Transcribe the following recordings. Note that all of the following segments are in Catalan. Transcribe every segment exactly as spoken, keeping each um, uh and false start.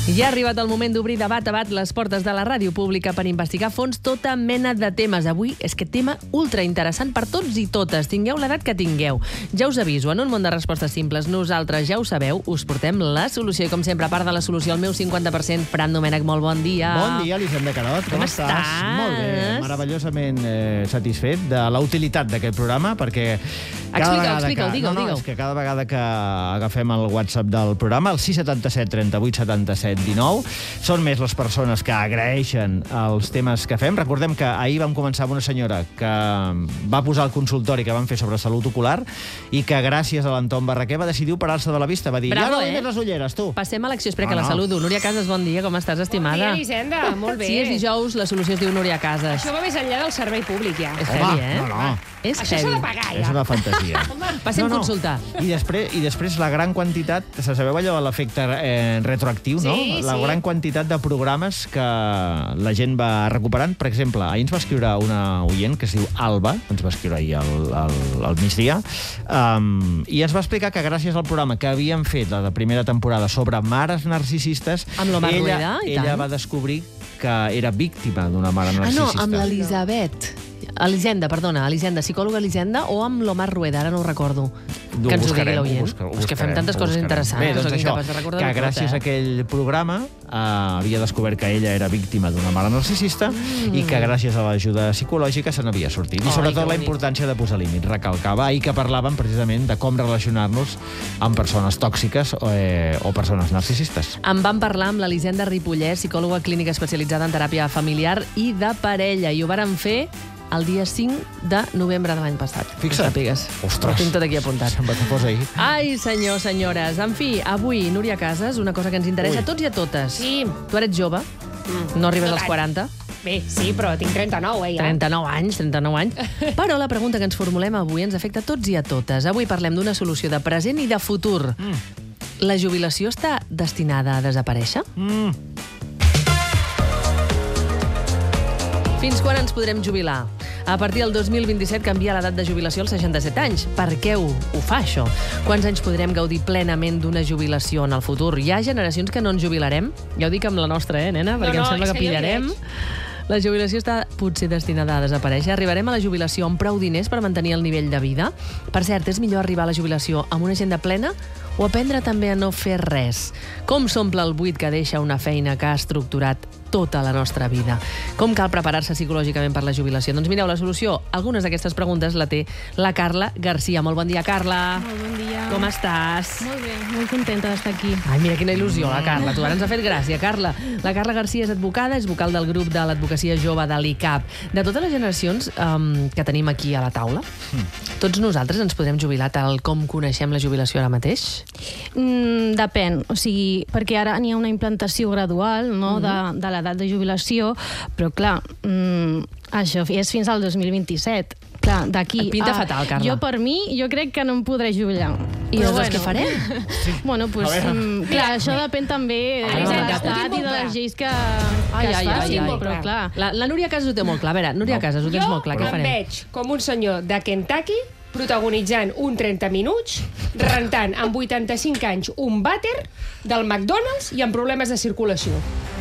Ja ha arribat el moment d'obrir de bat a bat les portes de la ràdio pública per investigar a fons tota mena de temes. Avui és que tema ultra interessant per tots i totes. Tingueu l'edat que tingueu. Ja us aviso, en un món de respostes simples, nosaltres ja ho sabeu, us portem la solució. I com sempre, a part de la solució, el meu cinquanta per cent, Fran Domènech, molt bon dia. Bon dia, Elisenda Carot. Com, Com estàs? estàs? Molt bé, meravellosament eh, satisfet de la utilitat d'aquest programa, perquè... Explica, explica, que, digue'l, no, no, digue'l. és que cada vegada que agafem el WhatsApp del programa, el sis setanta set trenta vuit setanta set dinou, són més les persones que agraeixen els temes que fem. Recordem que ahir vam començar amb una senyora que va posar el consultori que vam fer sobre salut ocular i que gràcies a l'Anton Barraquer va decidir operar-se de la vista. Va dir, Bravo, ja no eh? eh? les ulleres, tu. Passem a l'acció exprés, que No, la no. saludo. Núria Casas, bon dia, com estàs, estimada? Bon dia, Elisenda, molt bé. Si és dijous, la solució es diu Núria Casas. Això va més enllà del servei públic, ja. És Home, heavy, eh? no, no. És Això s'ha heavy. de pagar, És ja. una fantasia. Passem a consultar. I després, I després la gran quantitat, se sabeu allò de l'efecte eh, retroactiu, no? Sí, La sí. gran quantitat de programes que la gent va recuperant. Per exemple, ahir ens va escriure una oient que es diu Alba, ens va escriure ahir al, al, al migdia, um, i ens va explicar que gràcies al programa que havíem fet la de primera temporada sobre mares narcisistes, Amb l'Omar ella, Rueda, i ella tant. va descobrir que era víctima d'una mare Ah, no, narcisista. amb l'Elisabet. Elisenda, perdona, Elisenda, psicòloga Elisenda o amb l'Omar Rueda, ara no ho recordo. Ho Que ens ho digui buscarem, ho l'oient. busca- ho És que fem buscarem, tantes ho coses buscarem. interessants. Bé, doncs soc això, incapaç de recordar-ho que tot, gràcies eh? a aquell programa eh, havia descobert que ella era víctima d'una mare narcisista mm. i que gràcies a l'ajuda psicològica se n'havia sortit. I Ai, sobretot que la bonic. importància de posar límits. Recalcava ahir que parlàvem precisament de com relacionar-nos amb persones tòxiques o, eh, o persones narcisistes. En vam parlar amb l'Elisenda Ripollès, psicòloga clínica especialitzada en teràpia familiar i de parella, i ho vàrem fer el dia cinc de novembre de l'any passat. Fixa't. Que sàpigues. Ostres. Ho tinc tot aquí apuntat. Se'm va fer fos ahir. Ai, senyors, senyores. En fi, avui, Núria Casas, una cosa que ens interessa Ui. a tots i a totes. Sí. Tu eres jove, no arribes No als tant. quaranta, Bé, sí, però tinc trenta-nou, eh, ja. trenta-nou anys, trenta-nou anys. Però la pregunta que ens formulem avui ens afecta a tots i a totes. Avui parlem d'una solució de present i de futur. Mm. La jubilació està destinada a desaparèixer? Mm. Fins quan ens podrem jubilar? A partir del dos mil vint-i-set canvia l'edat de jubilació als seixanta-set anys. Per què ho, ho fa, això? Quants anys podrem gaudir plenament d'una jubilació en el futur? Hi ha generacions que no ens jubilarem? Ja ho dic amb la nostra, eh, nena? Perquè no, em sembla és que que jo li pillarem. veig. La jubilació està potser destinada a desaparèixer. Arribarem a la jubilació amb prou diners per mantenir el nivell de vida? Per cert, és millor arribar a la jubilació amb una agenda plena o aprendre també a no fer res? Com s'omple el buit que deixa una feina que ha estructurat tota la nostra vida? Com cal preparar-se psicològicament per la jubilació? Doncs mireu, la solució a algunes d'aquestes preguntes la té la Carla Garcia. Molt bon dia, Carla. Molt bon dia. Com estàs? Molt bé, molt contenta d'estar aquí. Ai, mira quina il·lusió, la Carla. Tu ara ens ha fet gràcia, Carla. La Carla Garcia és advocada, és vocal del grup de l'advocacia jove de l'I C A P. De totes les generacions um, que tenim aquí a la taula, tots nosaltres ens podrem jubilar tal com coneixem la jubilació ara mateix? Mm, depèn, o sigui, perquè ara n'hi ha una implantació gradual, no?, de, de l'edat de jubilació, però clar, mm, això és fins al dos mil vint-i-set. Clar, d'aquí... Et pinta a- fatal, Carla. Jo, per mi, jo crec que no em podré jubilar. I Però aleshores què farem? Bueno, pues, A veure. mm, clar, això depèn també Ai, de no, l'estat i de les lleis que, que Ai, es ai, ai, facin, ai. però clar... La, la Núria Casas ho té molt clar. A veure, Núria No. Casas, ho tens Jo molt clar. Què em farem? veig com un senyor de Kentucky protagonitzant un trenta minuts, rentant amb vuitanta-cinc anys un vàter del McDonald's i amb problemes de circulació.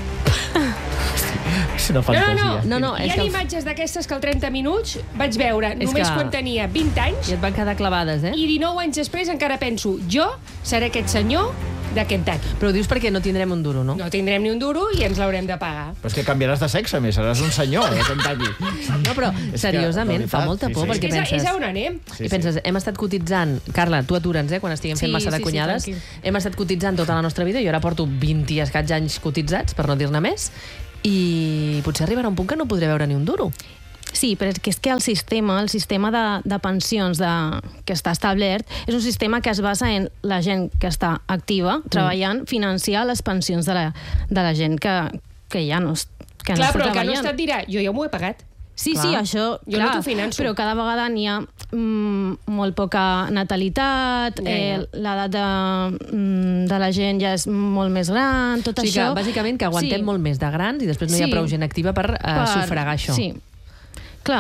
És una No, no, fantasia. no. No, no, Hi és ha que el- imatges d'aquestes que al trenta minuts vaig veure És només que- quan tenia vint anys I et van quedar clavades, eh? i dinou anys després encara penso, jo seré aquest senyor de Kentucky. Però ho dius perquè no tindrem un duro, no? No tindrem ni un duro i ens l'haurem de pagar. Però és que canviaràs de sexe, més. Seràs un senyor de Kentucky. No, però És que, seriosament, de fa veritat, molta sí, por, sí. perquè És, a- penses... és a on anem. Sí, I penses, hem estat cotitzant... Carla, tu atura'ns, eh, quan estiguem fent Sí, massa de sí, sí, cunyades. tranquil. Hem estat cotitzant tota la nostra vida, jo ara porto vint i escaig anys cotitzats, per no dir-ne més, i potser arribarà un punt que no podré veure ni un duro. Sí, però és que, és que el sistema, el sistema de, de pensions de, que està establert, és un sistema que es basa en la gent que està activa, treballant, financiar les pensions de la, de la gent que, que ja no, es- que Clar, no però està el que no treballant. està et dirà, jo ja m'ho he pagat. Sí, Clar. sí, això, Jo clar, no t'ho finanço. però cada vegada n'hi ha mm, molt poca natalitat, Ja, eh, ja. l'edat de, mm, de la gent ja és molt més gran, tot O sigui això... que, bàsicament, que aguantem Sí. molt més de grans i després no hi ha Sí. prou gent activa per, uh, Per- sufragar això. Sí, clar.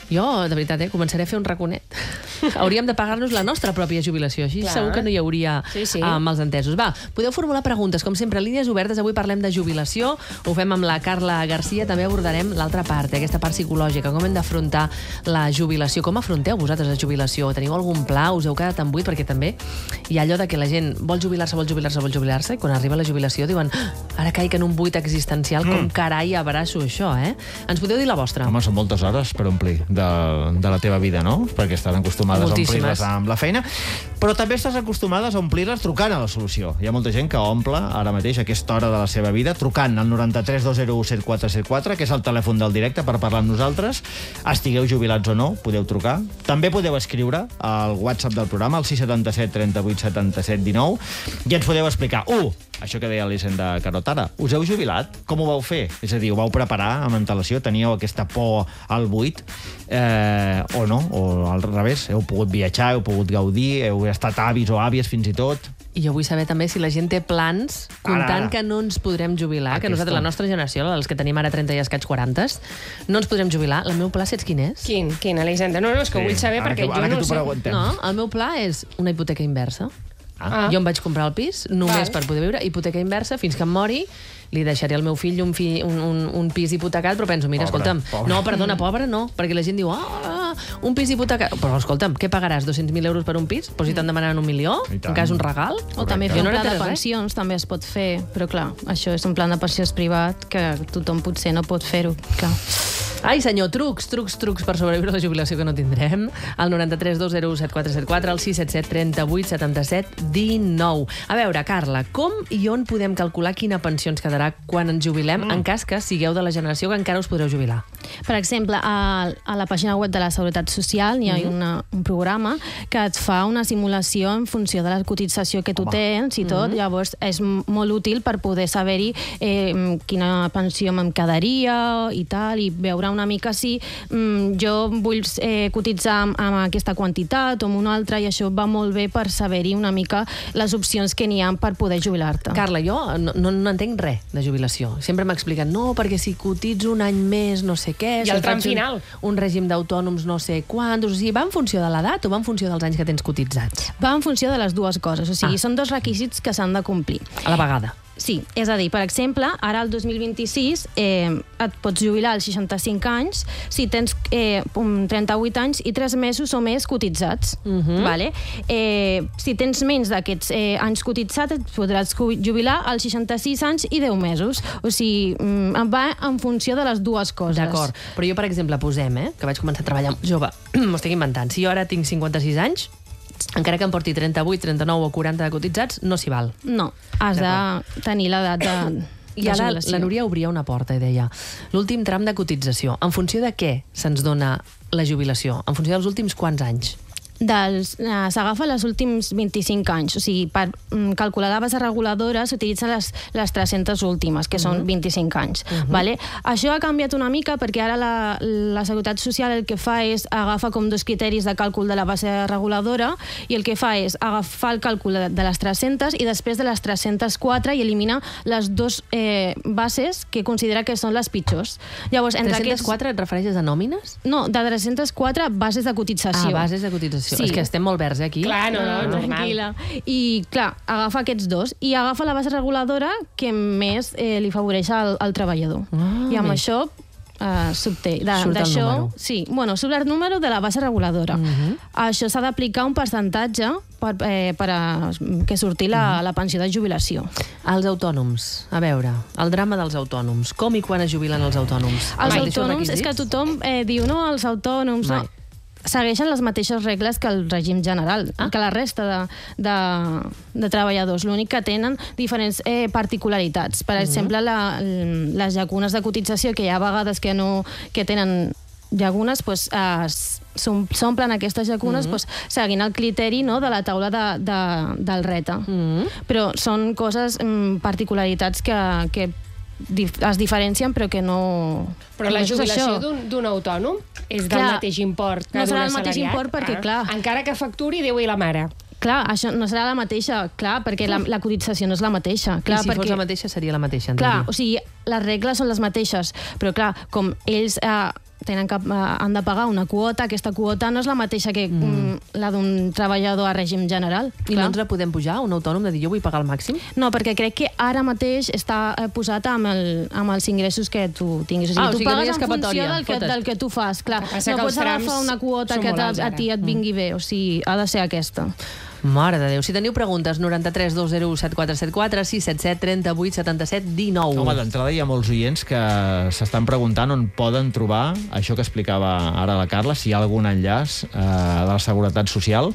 Jo, de veritat, eh, començaré a fer un raconet. Hauríem de pagar-nos la nostra pròpia jubilació, així Clar. segur que no hi hauria Sí, sí. uh, malsentesos. Va, podeu formular preguntes, com sempre, línies obertes. Avui parlem de jubilació, ho fem amb la Carla Garcia, també abordarem l'altra part, eh, aquesta part psicològica, com hem d'afrontar la jubilació. Com afronteu vosaltres la jubilació? Teniu algun pla? Us heu quedat en buit? Perquè també hi ha allò de que la gent vol jubilar-se, vol jubilar-se, vol jubilar-se, i quan arriba la jubilació diuen ah, ara caic en un buit existencial, mm. com carai abraço això, eh? Ens podeu dir la vostra? Home, són moltes hores per omplir de, de la teva vida, no? Perquè estan acostumades Moltíssimes. a omplir-les amb la feina, però també estàs acostumades a omplir-les trucant a la solució. Hi ha molta gent que omple ara mateix aquesta hora de la seva vida trucant al noranta-tres dos zero u set quatre set quatre, que és el telèfon del directe per parlar amb nosaltres. Estigueu jubilats o no, podeu trucar. També podeu escriure al WhatsApp del programa, al sis setanta set trenta vuit setanta set dinou, i ens podeu explicar, u, això que deia l'Elisenda Carotara, us heu jubilat? Com ho vau fer? És a dir, ho vau preparar amb antelació? Teníeu aquesta por al buit? Eh, o no? O al revés? Heu pogut viatjar, heu pogut gaudir, heu estat avis o àvies fins i tot? I jo vull saber també si la gent té plans comptant Ara, ara. que no ens podrem jubilar, que Aquesta. nosaltres, la nostra generació, els que tenim ara trenta i escaig quaranta, no ens podrem jubilar. El meu pla, saps quin és? Quin, quin, Elisenda? No, no, és que Sí, ho vull saber ara perquè que- jo ara que no ho t'ho sé. preguntem. No, el meu pla és una hipoteca inversa. Ah. Jo em vaig comprar el pis només Val. per poder viure, hipoteca inversa, fins que em mori, li deixaré al meu fill un, fi, un, un, un pis hipotecat, però penso, mira, Pobre, escolta'm, pobre. no, perdona, pobre no, perquè la gent diu, ah, un pis hipotecat, però escolta'm, què pagaràs, dos-cents mil euros per un pis? Però si te'n demanen un milió, I tant. encara és un regal? O també Jo fer no un pla n'he de res. pensions, també es pot fer, però clar, això és un pla de pensions privat que tothom potser no pot fer-ho, clar. Ai, senyor, trucs, trucs, trucs per sobreviure a la jubilació que no tindrem. Al noranta-tres dos zero u set quatre set quatre, al sis set set trenta vuit setanta set dinou. A veure, Carla, com i on podem calcular quina pensió ens quedarà quan ens jubilem, mm. en cas que sigueu de la generació que encara us podreu jubilar? Per exemple, a, a la pàgina web de la Seguretat Social hi ha Mm-hmm. una, un programa que et fa una simulació en funció de la cotització que tu Home. tens i tot. Mm-hmm. Llavors, és m- molt útil per poder saber-hi eh, quina pensió me'n quedaria i tal, i veure una mica si mm, jo vull eh, cotitzar amb, amb aquesta quantitat o amb una altra, i això va molt bé per saber-hi una mica les opcions que n'hi ha per poder jubilar-te. Carla, jo no, no, no entenc res de jubilació. Sempre m'expliquen, no, perquè si cotitzo un any més no sé què... I si el tram faig un, final. Un règim d'autònoms no sé quants... O sigui, va en funció de l'edat o va en funció dels anys que tens cotitzats? Va en funció de les dues coses, o sigui, Ah. són dos requisits que s'han de complir. A la vegada. Sí, és a dir, per exemple, ara el dos mil vint-i-sis eh, et pots jubilar als seixanta-cinc anys si tens eh, trenta-vuit anys i tres mesos o més cotitzats. Mhm. Vale? Eh, si tens menys d'aquests eh, anys cotitzats, et podràs cu- jubilar als seixanta-sis anys i deu mesos. O sigui, mm, va en funció de les dues coses. D'acord. Però jo, per exemple, posem, eh, que vaig començar a treballar jove, m'ho estic inventant. Si jo ara tinc cinquanta-sis anys, encara que em porti trenta-vuit, trenta-nou o quaranta de cotitzats, no s'hi val. No, has de tenir l'edat de... I de ara jubilació. la Núria obria una porta i deia l'últim tram de cotització, en funció de què se'ns dona la jubilació? En funció dels últims quants anys? Dels, eh, s'agafa els últims vint-i-cinc anys, o sigui, per mm, calcular la base reguladora s'utilitzen les, les tres-centes últimes, que són vint-i-cinc anys. Vale? Això ha canviat una mica perquè ara la, la Seguretat Social el que fa és agafa com dos criteris de càlcul de la base reguladora, i el que fa és agafar el càlcul de, de les tres-centes i després de les tres-centes quatre i elimina les dues eh, bases que considera que són les pitjors. Llavors, entre tres-centes aquests... quatre et refereixes a nòmines? No, de tres-centes quatre bases de cotització. Ah, bases de cotització. Sí. És que estem molt verds, eh, aquí. Clar, no, no, normal. Tranquil·la. I, clar, agafa aquests dos i agafa la base reguladora que més eh, li afavoreix al, al treballador. Ah, I amb bé. això eh, s'obté. De- Surt el d'això- número. Sí, bueno, surt el número de la base reguladora. Mhm. Això s'ha d'aplicar un percentatge per, eh, per a, que surti Mhm. la, la pensió de jubilació. Els autònoms, a veure, el drama dels autònoms. Com i quan es jubilen els autònoms? Els Mai. autònoms, és que tothom eh, diu, no, els autònoms... Mai. No. Segueixen les mateixes regles que el règim general, Ah. que la resta de, de, de treballadors. L'únic que tenen diferents eh, particularitats. Per exemple, la, les llacunes de cotització, que hi ha vegades que, no, que tenen llacunes, pues, eh, s'omplen aquestes llacunes pues, seguint el criteri, no, de la taula de, de, del RETA. Mm. Però són coses, mm, particularitats que, que dif es diferencien, però que no... Però la no és jubilació això. d'un d'un autònom és del Clar, mateix import que no serà d'un el mateix assalariat? import perquè, clar. Encara que facturi Déu i la mare. Clar, això no serà la mateixa, clar, perquè la, la cotització no és la mateixa. Clar, I si perquè, fos la mateixa, seria la mateixa, en clar, teoria. o sigui, les regles són les mateixes, però clar, com ells eh, tenen que, han de pagar una quota. Aquesta quota no és la mateixa que mm. la d'un treballador a règim general. I clar. No ens la podem pujar, un autònom, de dir jo vull pagar el màxim? No, perquè crec que ara mateix està posat amb, el, amb els ingressos que tu tinguis. O sigui, ah, tu o sigui pagues no en funció del que, del que tu fas. Clar, no pots agafar una quota que a ti et vingui bé. O sigui, ha de ser aquesta. Mare de Déu. Si teniu preguntes, noranta-tres dos zero u set quatre set quatre sis set set trenta-vuit setanta-set dinou. Home, d'entrada hi ha molts oients que s'estan preguntant on poden trobar això que explicava ara la Carla, si hi ha algun enllaç eh, de la Seguretat Social.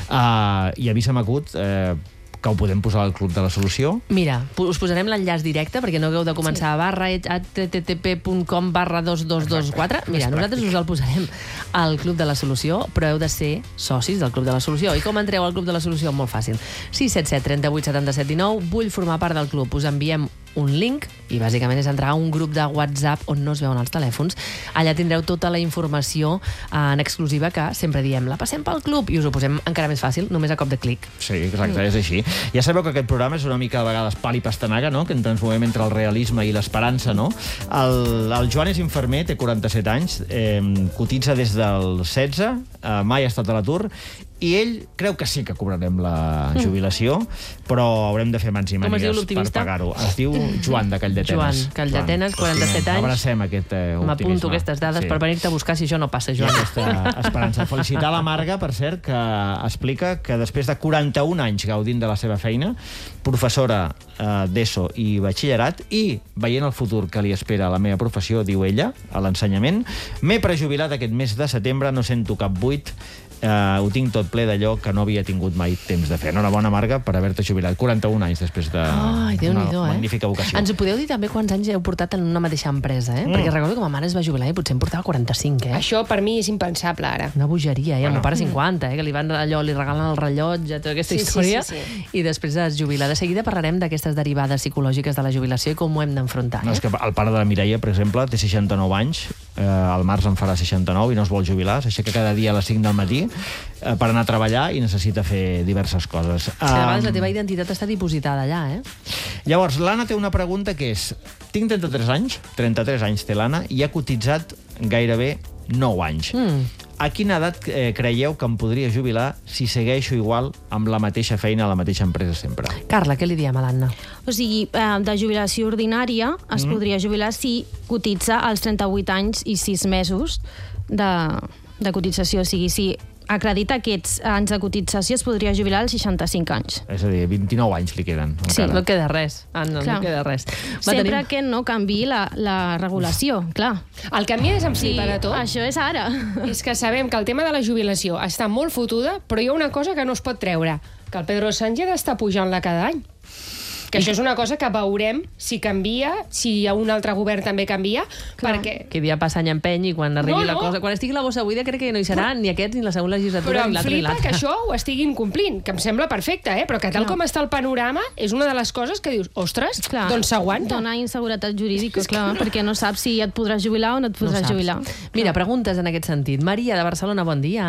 Eh, I a mi se m'acut eh, que ho podem posar al Club de la Solució. Mira, us posarem l'enllaç directe perquè no hagueu de començar sí. a barra http punt com barra dos dos dos quatre. Mira, nosaltres us el posarem al Club de la Solució, però heu de ser socis del Club de la Solució. I com entreu al Club de la Solució? Molt fàcil. sis set set trenta-vuit setanta-set dinou. Vull formar part del club. Us enviem un link i bàsicament és entrar a un grup de WhatsApp on no es veuen els telèfons. Allà tindreu tota la informació en exclusiva que sempre diem, la passem pel club i us ho posem encara més fàcil, només a cop de clic. Sí, exacte, mm. és així. Ja sabeu que aquest programa és una mica a vegades pal i pastanaga, no? Que ens movem entre el realisme i l'esperança, no? El, el Joan és infermer, té quaranta-set anys, eh, cotitza des del setze, eh, mai ha estat a l'atur, i ell creu que sí que cobrarem la jubilació, però haurem de fer mans i mànigues per pagar-ho. Es diu Joan, de Calldetenes. Joan, Calldetenes, quaranta-set anys. Abracem aquest eh, optimisme. M'apunto aquestes dades sí. per venir-te a buscar si això no passa, Joan. Aquesta esperança. Felicitar la Marga, per cert, que explica que després de quaranta-un anys gaudint de la seva feina, professora eh, d'ESO i batxillerat, i veient el futur que li espera a la meva professió, diu ella, a l'ensenyament, m'he prejubilat aquest mes de setembre, no sento cap buit, Uh, ho tinc tot ple d'allò que no havia tingut mai temps de fer. Enhorabona, Marga, per haver-te jubilat quaranta-un anys després de Ai, una eh? magnífica vocació. Ens ho podeu dir també quants anys heu portat en una mateixa empresa, eh? Mm. Perquè recordo que ma mare es va jubilar i potser em portava quaranta-cinc, eh? Això per mi és impensable, ara. Una bogeria, eh? El meu pare cinquanta, eh? Que li van allò, li regalen el rellotge, tota aquesta sí, història, sí, sí, sí. i després es jubila. De seguida parlarem d'aquestes derivades psicològiques de la jubilació i com ho hem d'enfrontar. Eh? No, és que el pare de la Mireia, per exemple, té seixanta-nou anys, eh, al març en farà seixanta-nou i no es vol jubilar, s'aixeca cada dia a les cinc del matí eh, per anar a treballar i necessita fer diverses coses. Sí, a vegades la teva identitat està dipositada allà, eh? Llavors, l'Anna té una pregunta que és: tinc trenta-tres anys, trenta-tres anys té l'Anna, i ha cotitzat gairebé nou anys. Mm. A quina edat eh, creieu que em podria jubilar si segueixo igual amb la mateixa feina a la mateixa empresa sempre? Carla, què li diem a l'Anna? O sigui, eh, de jubilació ordinària es mm. podria jubilar si cotitza als trenta-vuit anys i sis mesos de, de cotització. O sigui, si acredita aquests anys de cotització es podria jubilar als seixanta-cinc anys. És a dir, vint-i-nou anys li queden. Sí, encara. No queda res. Anna, clar. No queda res. Va, sempre tenim... que no canvi la, la regulació, clar. El que a mi és em flipa sí, de tot... Això és ara. És que sabem que el tema de la jubilació està molt fotuda, però hi ha una cosa que no es pot treure, que el Pedro Sánchez està pujant-la cada any. Que això és una cosa que veurem si canvia, si un altre govern també canvia, clar. Perquè... Que dia passa any empeny i quan arribi no, no. la cosa... Quan estigui la bossa buida crec que no hi serà però... ni aquest, ni la segona legislatura, ni l'altre, ni l'altre. Però em flipa que això ho estiguin complint, que em sembla perfecte, eh? Però que tal clar. Com està el panorama és una de les coses que dius, ostres, clar. Doncs s'aguanta. Dona inseguretat jurídica, clar, perquè no saps si et podràs jubilar o no et podràs no jubilar. Mira, clar. Preguntes en aquest sentit. Maria, de Barcelona, bon dia.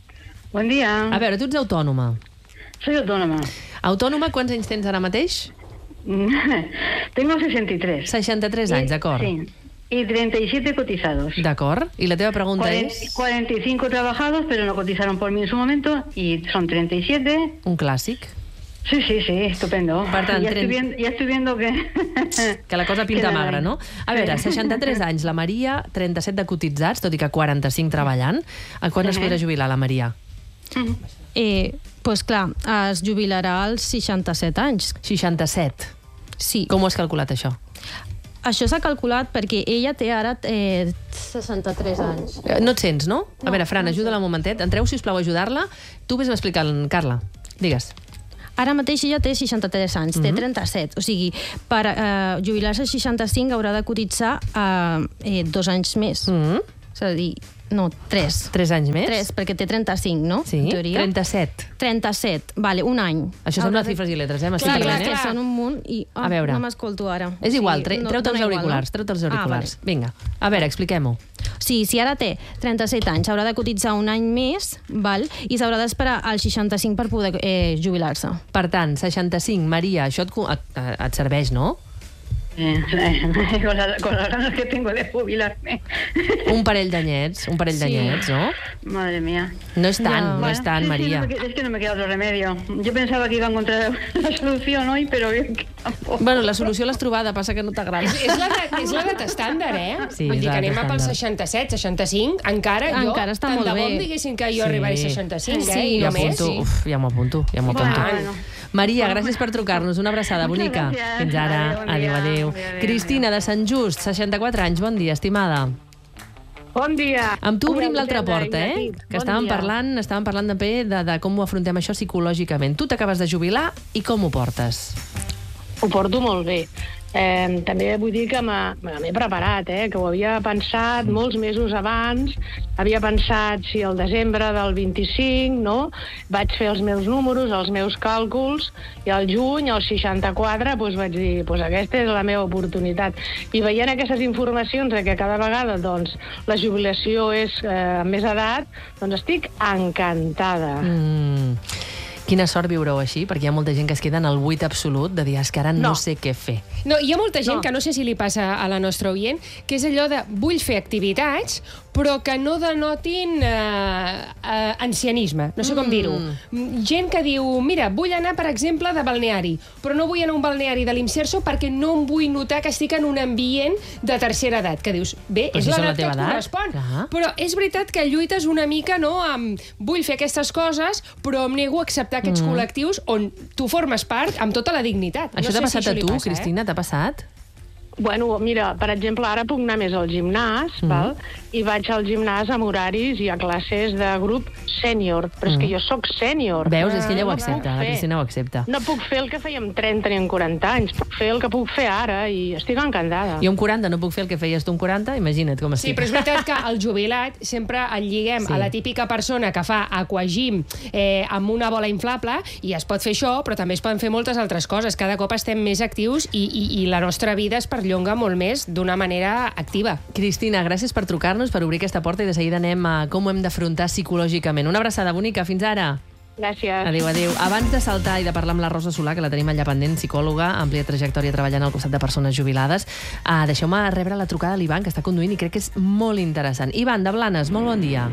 Bon dia. A veure, tu ets autònoma. Soy autónoma. Autònoma, quants anys tens ara mateix? Tengo sesenta y tres. seixanta-tres anys, d'acord. Sí. Y treinta y siete cotizados. D'acord. I la teva pregunta cuarenta, és... cuarenta y cinco trabajados, pero no cotizaron por mí en su momento, y son treinta y siete. Un clàssic. Sí, sí, sí, estupendo. Per tant, ya, estoy viendo, ya estoy viendo que... que la cosa pinta magra, no? A veure, seixanta-tres anys, la Maria, trenta-set de cotitzats, tot i que quaranta-cinc treballant. A quan es podrà jubilar, la Maria? Mm. Eh, pues clar, es jubilarà als seixanta-set anys. seixanta-set? Sí. Com ho has calculat, això? Això s'ha calculat perquè ella té ara eh, seixanta-tres anys. No et sents, no? no a veure, Fran, no ajuda'la un momentet. Entreu, sisplau, a ajudar-la. Tu vés explicant, Carla. Digues. Ara mateix ella té seixanta-tres anys, té trenta-set. O sigui, per eh, jubilar-se als seixanta-cinc haurà de cotitzar eh, eh, dos anys més. Mm -hmm. És a dir, no, tres. Tres anys més? Tres, perquè té trenta-cinc, no? Sí, trenta-set. trenta-set, vale, un any. Això sembla de... xifres i letres, eh? Clar, clar, clar. Són un munt i oh, a veure. No m'escolto ara. És igual, tre no, treu-te els auriculars, no? treu-te els auriculars. Ah, vale. Vinga, a veure, expliquem-ho. Sí, si ara té trenta-set anys, haurà de cotitzar un any més, val? I s'haurà d'esperar als seixanta-cinc per poder eh, jubilar-se. Per tant, seixanta-cinc, Maria, això et, et, et serveix, no? Eh, con, la, con las ganas que tengo de jubilarme. Un parell d'anyets, un parell d'anyets, ¿no? Madre mía. No és tant, Ja. no és tant, sí, sí, Maria. no me que- es que no me queda otro remedio. Yo pensaba que iba a encontrar la solución hoy, pero veo que tampoco. Bueno, la solució l'has trobada, passa que no t'agrada. És l'edat és l'edat estàndard, eh? Sí, Vull és dir que l'edat anem a pels estàndard. seixanta-set, seixanta-cinc, encara, jo, Encara està tant molt de bo bé. em diguessin que jo arribaré a seixanta-cinc, Sí, eh? I Ja no més. apunto, uf, ja m'ho apunto, ja m'ho apunto. Bueno. Maria, gràcies per trucar-nos. Una abraçada Muchas bonica. gracias. Fins ara. Adéu, bon Adéu, dia. adéu. Adéu, adéu. Cristina, de Sant Just, seixanta-quatre anys. Bon dia, estimada. Bon dia. Amb tu obrim Hola, l'altra Elisenda, porta, eh? Ignatí. Que Bon estàvem dia. parlant, estàvem parlant també de, de com ho afrontem això psicològicament. Tu t'acabes de jubilar i com ho portes? Ho porto molt bé. Eh, també vull dir que m'ha- me m'he preparat, eh, que ho havia pensat molts mesos abans. Havia pensat si el desembre del vint-i-cinc, no? Vaig fer els meus números, els meus càlculs, i al juny, al seixanta-quatre, doncs vaig dir, doncs aquesta és la meva oportunitat. I veient aquestes informacions de que cada vegada doncs, la jubilació és eh, amb més edat, doncs estic encantada. Mm. Quina sort viureu així, perquè hi ha molta gent que es queda en el buit absolut de dir, és que ara no, No. sé què fer. No, hi ha molta gent No. que no sé si li passa a la nostra oient, que és allò de vull fer activitats, però que no denotin eh, eh, ancianisme. No sé com Mm. dir-ho. Gent que diu, mira, vull anar, per exemple, de balneari, però no vull anar a un balneari de l'Imserso perquè no em vull notar que estic en un ambient de tercera edat. Que dius, bé, Però és si són la l'edat que teva et edat, correspon. clar. Però és veritat que lluites una mica, no?, amb vull fer aquestes coses, però em nego a acceptar aquests Mm. col·lectius on tu formes part amb tota la dignitat. Això no t'ha sé passat si a això li tu, passa, Cristina? T'ha passat? Bueno, mira, per exemple, ara puc anar més al gimnàs, Mhm. val? I vaig al gimnàs amb horaris i a classes de grup sènior, però és que jo sóc sènior. Veus? És que ella ho No puc accepta, la fer. Cristina ho accepta. No puc fer el que feia amb trenta ni amb quaranta anys, puc fer el que puc fer ara i estic encantada. Jo amb quaranta no puc fer el que feies tu amb quaranta, imagina't com Sí, estic. però és veritat que el jubilat sempre el lliguem Sí. sí. a la típica persona que fa aquagym eh, amb una bola inflable, i es pot fer això, però també es poden fer moltes altres coses. Cada cop estem més actius i, i, i la nostra vida es perllonga molt més d'una manera activa. Cristina, gràcies per trucar-nos, per obrir aquesta porta i de seguida anem a com ho hem d'afrontar psicològicament. Una abraçada bonica, fins ara. Gràcies. Adéu, adéu. Abans de saltar i de parlar amb la Rosa Solà, que la tenim allà pendent, psicòloga, àmplia trajectòria treballant al costat de persones jubilades, uh, deixeu-me rebre la trucada de l'Ivan, que està conduint i crec que és molt interessant. Ivan, de Blanes, molt bon dia.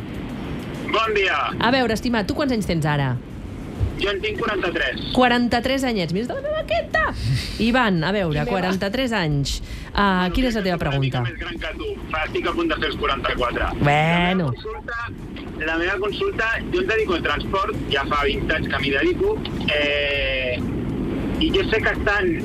Bon dia, A veure, estimat, tu quants anys tens ara? jo en tinc quaranta-tres. quaranta-tres anyets. Mira, és de la meva queta! Ivan, a veure, quaranta-tres anys. Uh, quina és la teva pregunta? Una mica més gran que tu, fa, estic a punt de fer els quaranta-quatre. Bueno. La meva consulta, la meva consulta jo em dedico al transport, ja fa vint anys que m'hi dedico, eh, i jo sé que estan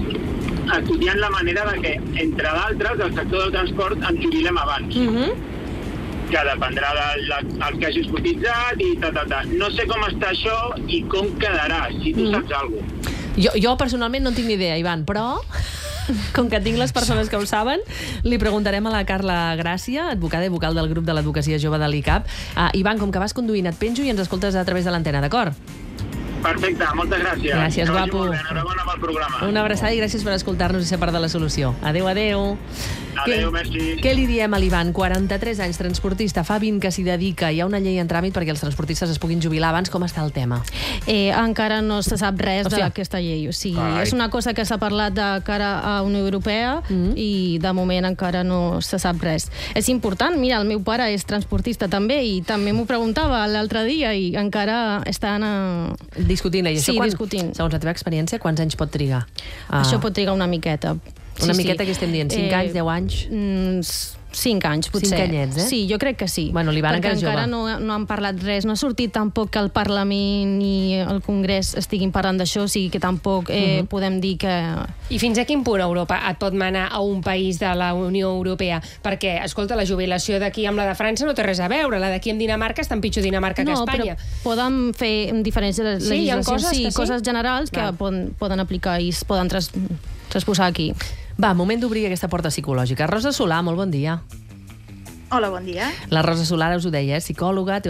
estudiant la manera de que, entre d'altres, el sector del transport ens jubilem abans. Uh -huh. Que dependrà del de, que hagis cotitzat i ta, ta, ta. No sé com està això i com quedarà, si tu Mm. saps alguna cosa. Jo, jo personalment no en tinc ni idea, Ivan, però com que tinc les persones que ho saben, li preguntarem a la Carla Gràcia, advocada i vocal del grup de l'advocacia jove de l'I C A P. Uh, Ivan, com que vas conduint, et penjo i ens escoltes a través de l'antena, d'acord? Perfecte, moltes gràcies. Gràcies, Que vagi guapo. molt bé, enhorabona pel programa. Una abraçada i gràcies per escoltar-nos i ser part de la solució. Adéu, adéu. Adéu, Què- merci. Què li diem a l'Ivan? quaranta-tres anys, transportista, fa vint que s'hi dedica. Hi ha una llei en tràmit perquè els transportistes es puguin jubilar abans. Com està el tema? Eh, encara no se sap res Hòstia. d'aquesta llei. O sigui, Carai. és una cosa que s'ha parlat de cara a Unió Europea Mhm. i de moment encara no se sap res. És important, mira, el meu pare és transportista també i també m'ho preguntava l'altre dia i encara estan a... Discutint. I Sí, això quan, discutint. Segons la teva experiència, quants anys pot trigar? Ah, Això pot trigar una miqueta. Una miqueta, que estem dient? cinc anys, deu anys? Mm, s- cinc anys, potser. Cinc anyets, eh? Sí, jo crec que sí. Bueno, l'Ivan Perquè encara és encara jove. no, no han parlat res. No ha sortit tampoc que el Parlament ni el Congrés estiguin parlant d'això, o sigui que tampoc eh, Mhm. podem dir que... I fins a quin punt Europa et pot manar a un país de la Unió Europea? Perquè, escolta, la jubilació d'aquí amb la de França no té res a veure. La d'aquí amb Dinamarca està en pitjor Dinamarca que no, Espanya. però poden fer diferents Sí, hi ha legislacions. coses sí, que sí? coses generals que Val. poden, poden aplicar i es poden tras, transposar aquí. Va, moment d'obrir aquesta porta psicològica. Rosa Solà, molt bon dia. Hola, bon dia. La Rosa Solà, us ho deia, eh? Psicòloga, té